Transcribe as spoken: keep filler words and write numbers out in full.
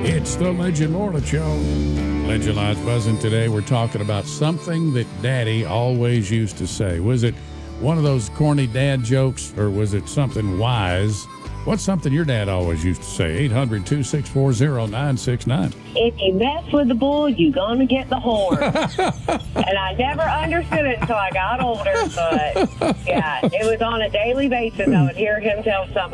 It's the Legend Lorna Show. Legend Line's buzzing today. We're talking about something that Daddy always used to say. Was it one of those corny dad jokes, or was it something wise? What's something your dad always used to say? eight hundred, two six four, zero nine six nine. If you mess with the bull, you're going to get the horn. And I never understood it until I got older, but yeah, it was on a daily basis. I would hear him tell somebody.